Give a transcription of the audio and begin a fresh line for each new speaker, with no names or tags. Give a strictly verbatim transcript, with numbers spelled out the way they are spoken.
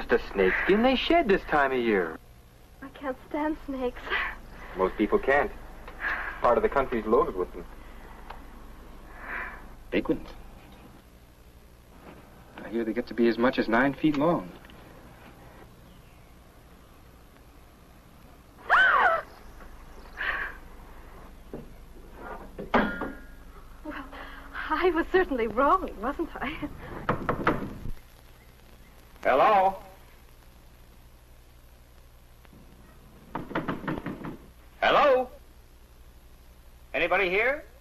just a snake skin they shed this time of year.
I can't stand snakes.
Most people can't. Part of the country's loaded with them.
Big ones. I hear they get to be as much as nine feet long.
Well, I was certainly wrong, wasn't I?
Hello? Hello? Anybody here?